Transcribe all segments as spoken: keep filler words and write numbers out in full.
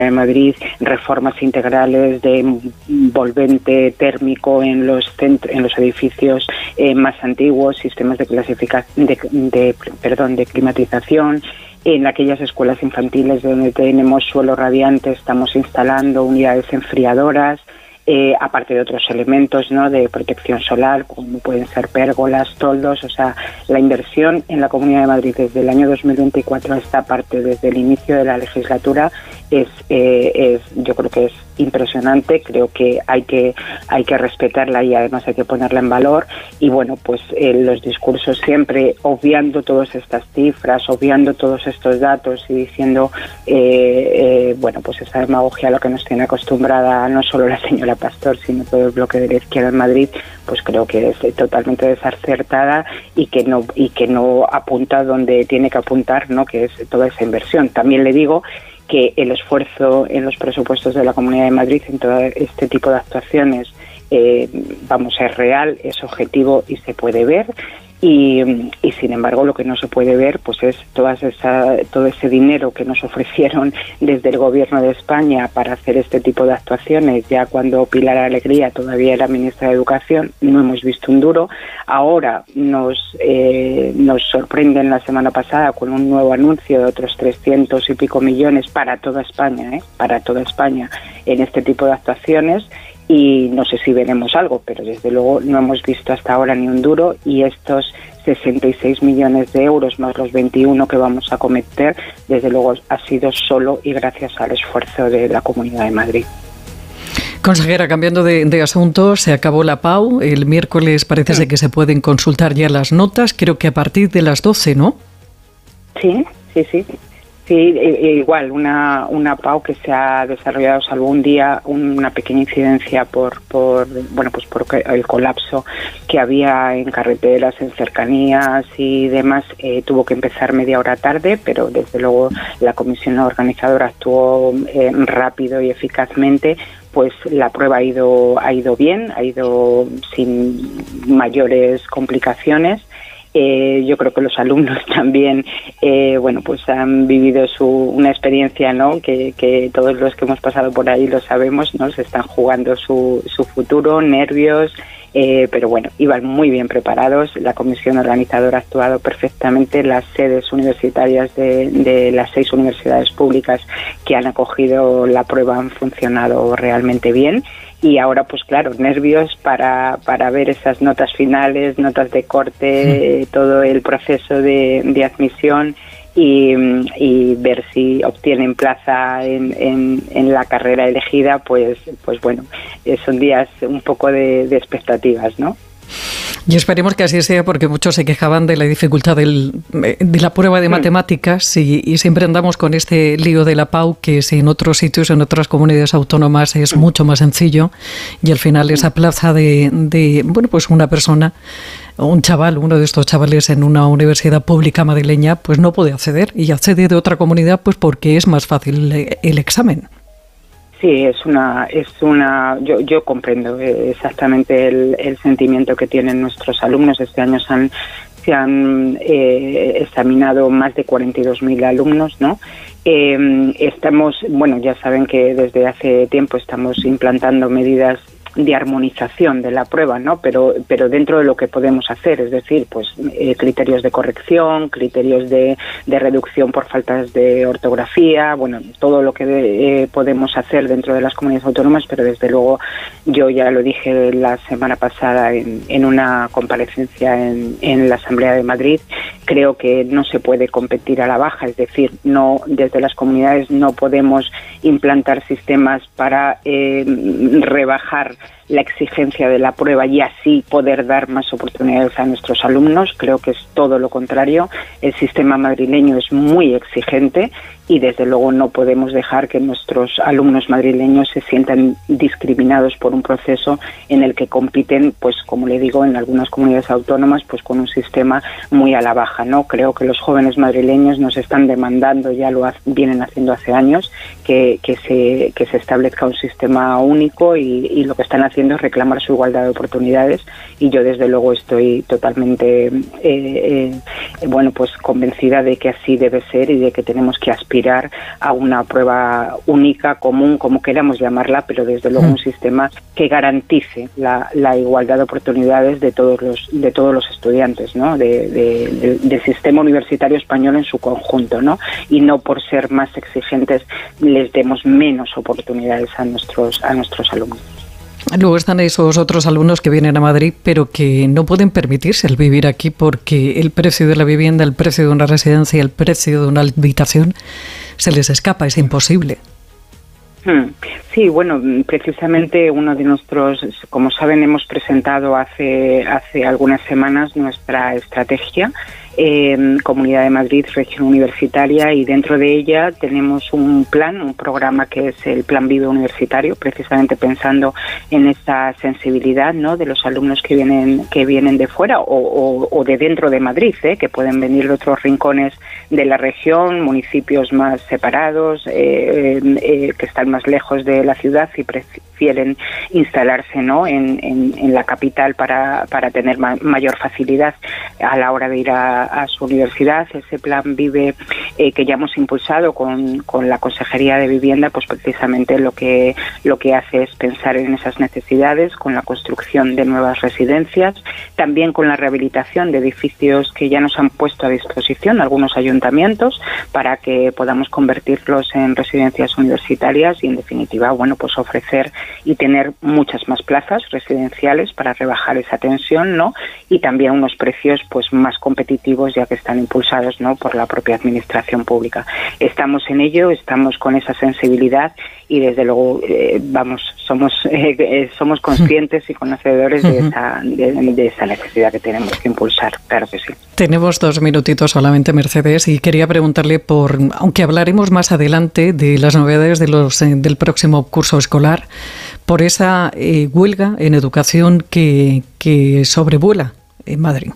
de Madrid, reformas integrales de envolvente térmico en los centros, en los edificios eh, más antiguos, sistemas de clasificación, de, de, perdón, de climatización. En aquellas escuelas infantiles donde tenemos suelo radiante estamos instalando unidades enfriadoras, eh, aparte de otros elementos, ¿no?, de protección solar, como pueden ser pérgolas, toldos. O sea, la inversión en la Comunidad de Madrid desde el año dos mil veinticuatro a esta parte, desde el inicio de la legislatura, es, eh, es yo creo que es impresionante. Creo que hay que hay que respetarla y además hay que ponerla en valor. Y bueno, pues eh, los discursos siempre obviando todas estas cifras, obviando todos estos datos y diciendo eh, eh, bueno, pues esa demagogia a la que nos tiene acostumbrada no solo la señora Pastor, sino todo el bloque de la izquierda en Madrid, pues creo que es eh, totalmente desacertada y que no y que no apunta donde tiene que apuntar, ¿no?, que es toda esa inversión. También le digo que el esfuerzo en los presupuestos de la Comunidad de Madrid en todo este tipo de actuaciones, eh, vamos, es real, es objetivo y se puede ver. Y, y sin embargo lo que no se puede ver pues es todas esa, todo ese dinero que nos ofrecieron desde el Gobierno de España para hacer este tipo de actuaciones, ya cuando Pilar Alegría todavía era ministra de Educación. No hemos visto un duro. Ahora nos eh, nos sorprenden la semana pasada con un nuevo anuncio de otros trescientos y pico millones para toda España, ¿eh? para toda España en este tipo de actuaciones. Y no sé si veremos algo, pero desde luego no hemos visto hasta ahora ni un duro, y estos sesenta y seis millones de euros más los veintiuno que vamos a cometer, desde luego ha sido solo y gracias al esfuerzo de la Comunidad de Madrid. Consejera, cambiando de, de asunto, se acabó la P A U. El miércoles parece sí. que se pueden consultar ya las notas, creo que a partir de las doce, ¿no? Sí, sí, sí. Sí, igual, una, una P A U que se ha desarrollado, salvo un día, una pequeña incidencia por, por bueno, pues por el colapso que había en carreteras, en cercanías y demás. Eh, tuvo que empezar media hora tarde, pero desde luego la comisión organizadora actuó eh, rápido y eficazmente. Pues la prueba ha ido, ha ido bien, ha ido sin mayores complicaciones. Eh, yo creo que los alumnos también, eh, bueno, pues han vivido su una experiencia, ¿no?, que, que todos los que hemos pasado por ahí lo sabemos, ¿no? Se están jugando su, su futuro, nervios, eh, pero bueno, iban muy bien preparados. La comisión organizadora ha actuado perfectamente. Las sedes universitarias de, de las seis universidades públicas que han acogido la prueba han funcionado realmente bien. Y ahora, pues claro, nervios para, para ver esas notas finales, notas de corte, sí. todo el proceso de, de admisión y, y ver si obtienen plaza en, en, en la carrera elegida. Pues, pues bueno, son días un poco de, de expectativas, ¿no? Y esperemos que así sea, porque muchos se quejaban de la dificultad del, de la prueba de matemáticas y, y siempre andamos con este lío de la P A U, que si en otros sitios, en otras comunidades autónomas es mucho más sencillo, y al final esa plaza de, de bueno, pues una persona, un chaval, uno de estos chavales en una universidad pública madrileña, pues no puede acceder, y accede de otra comunidad pues porque es más fácil el examen. Sí, es una, es una, yo, yo comprendo exactamente el, el sentimiento que tienen nuestros alumnos. Este año se han, se han eh, examinado más de cuarenta y dos mil alumnos, ¿no? Eh, estamos, bueno, ya saben que desde hace tiempo estamos implantando medidas de armonización de la prueba, ¿no? Pero pero dentro de lo que podemos hacer, es decir, pues eh, criterios de corrección, criterios de, de reducción por faltas de ortografía, bueno, todo lo que eh, podemos hacer dentro de las comunidades autónomas. Pero desde luego yo ya lo dije la semana pasada en, en una comparecencia en, en la Asamblea de Madrid, creo que no se puede competir a la baja, es decir, no, desde las comunidades no podemos implantar sistemas para eh, rebajar la exigencia de la prueba y así poder dar más oportunidades a nuestros alumnos. Creo que es todo lo contrario. El sistema madrileño es muy exigente y desde luego no podemos dejar que nuestros alumnos madrileños se sientan discriminados por un proceso en el que compiten, pues como le digo, en algunas comunidades autónomas, pues con un sistema muy a la baja, ¿no? Creo que los jóvenes madrileños nos están demandando, ya lo ha, vienen haciendo hace años, que, que se que se establezca un sistema único y, y lo que están haciendo haciendo es reclamar su igualdad de oportunidades, y yo desde luego estoy totalmente eh, eh, bueno pues convencida de que así debe ser y de que tenemos que aspirar a una prueba única, común, como queramos llamarla, pero desde luego un sistema que garantice la, la igualdad de oportunidades de todos los de todos los estudiantes, ¿no? de, de, de, del sistema universitario español en su conjunto, ¿no? Y no por ser más exigentes les demos menos oportunidades a nuestros a nuestros alumnos. Luego están esos otros alumnos que vienen a Madrid, pero que no pueden permitirse el vivir aquí porque el precio de la vivienda, el precio de una residencia, el precio de una habitación se les escapa, es imposible. Sí, bueno, precisamente uno de nuestros, como saben, hemos presentado hace hace algunas semanas nuestra estrategia eh, Comunidad de Madrid, Región Universitaria, y dentro de ella tenemos un plan, un programa que es el Plan Vive Universitario, precisamente pensando en esta sensibilidad, ¿no?, de los alumnos que vienen que vienen de fuera o, o, o de dentro de Madrid, ¿eh?, que pueden venir de otros rincones de la región, municipios más separados, eh, eh, que están más lejos de la ciudad y prefieren instalarse, ¿no?, en, en, en la capital para, para tener ma- mayor facilidad a la hora de ir a, a su universidad. Ese plan Vive eh, que ya hemos impulsado con, con la Consejería de Vivienda, pues precisamente lo que lo que hace es pensar en esas necesidades, con la construcción de nuevas residencias, también con la rehabilitación de edificios que ya nos han puesto a disposición algunos ayuntamientos para que podamos convertirlos en residencias universitarias y, en definitiva, bueno, pues ofrecer y tener muchas más plazas residenciales para rebajar esa tensión, ¿no? Y también unos precios pues más competitivos, ya que están impulsados, ¿no?, por la propia administración pública. Estamos en ello, estamos con esa sensibilidad y desde luego eh, vamos somos eh, eh, somos conscientes y conocedores de esa de, de esa necesidad que tenemos que impulsar, claro que sí. Tenemos dos minutitos solamente, Mercedes, y quería preguntarle por, aunque hablaremos más adelante de las novedades de los eh, del próximo curso escolar, por esa eh, huelga en educación que que sobrevuela en Madrid.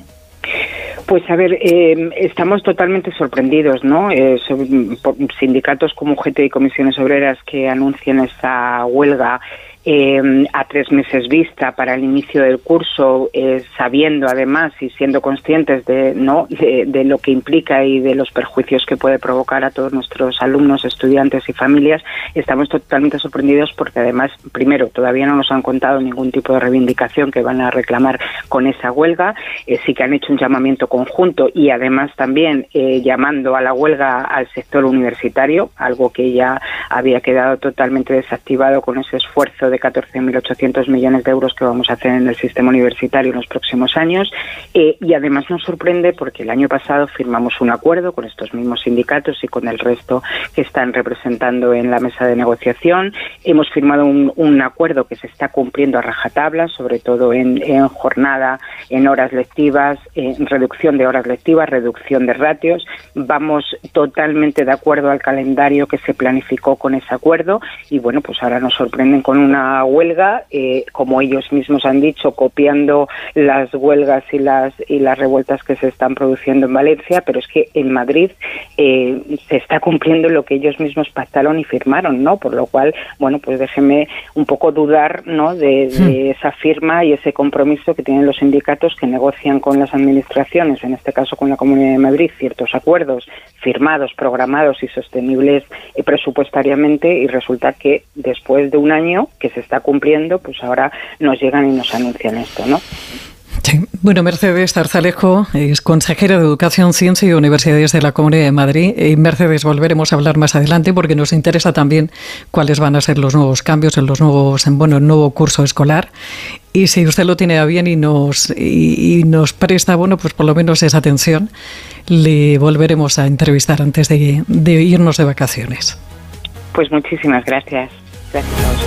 Pues a ver, eh, estamos totalmente sorprendidos, ¿no? Eh, por sindicatos como U G T y Comisiones Obreras que anuncian esta huelga eh, a tres meses vista para el inicio del curso, eh, sabiendo además y siendo conscientes de, ¿no?, de, de lo que implica y de los perjuicios que puede provocar a todos nuestros alumnos, estudiantes y familias. Estamos totalmente sorprendidos porque además, primero, todavía no nos han contado ningún tipo de reivindicación que van a reclamar con esa huelga. Eh, sí que han hecho un llamamiento conjunto y además también eh, llamando a la huelga al sector universitario, algo que ya había quedado totalmente desactivado con ese esfuerzo de catorce mil ochocientos millones de euros que vamos a hacer en el sistema universitario en los próximos años. Eh, y además nos sorprende porque el año pasado firmamos un acuerdo con estos mismos sindicatos y con el resto que están representando en la mesa de negociación. Hemos firmado un, un acuerdo que se está cumpliendo a rajatabla, sobre todo en, en jornada, en horas lectivas, en reducción de horas lectivas, reducción de ratios. Vamos totalmente de acuerdo al calendario que se planificó con ese acuerdo y bueno, pues ahora nos sorprenden con una huelga, eh, como ellos mismos han dicho, copiando las huelgas y las y las revueltas que se están produciendo en Valencia, pero es que en Madrid eh, se está cumpliendo lo que ellos mismos pactaron y firmaron, ¿no? Por lo cual, bueno, pues déjeme un poco dudar, ¿no?, de, de esa firma y ese compromiso que tienen los sindicatos que negocian con las administraciones, en este caso con la Comunidad de Madrid, ciertos acuerdos firmados, programados y sostenibles eh, presupuestariamente, y resulta que después de un año que se está cumpliendo, pues ahora nos llegan y nos anuncian esto, ¿no? Sí. Bueno, Mercedes Zarzalejo es consejera de Educación, Ciencia y Universidades de la Comunidad de Madrid. Y Mercedes, volveremos a hablar más adelante porque nos interesa también cuáles van a ser los nuevos cambios en los nuevos, en, bueno, el nuevo curso escolar. Y si usted lo tiene a bien y nos y, y nos presta, bueno, pues por lo menos esa atención, le volveremos a entrevistar antes de, de irnos de vacaciones. Pues muchísimas gracias. Gracias a vosotros.